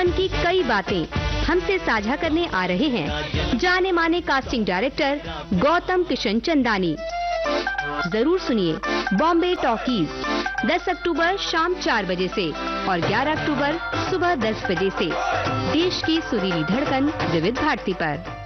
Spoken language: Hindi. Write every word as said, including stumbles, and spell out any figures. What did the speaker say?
बचपन की कई बातें हमसे साझा करने आ रहे हैं जाने माने कास्टिंग डायरेक्टर गौतम किशन चंदानी। जरूर सुनिए बॉम्बे टॉकीज दस अक्टूबर शाम चार बजे से और ग्यारह अक्टूबर सुबह दस बजे से देश की सुरीली धड़कन विविध भारती पर।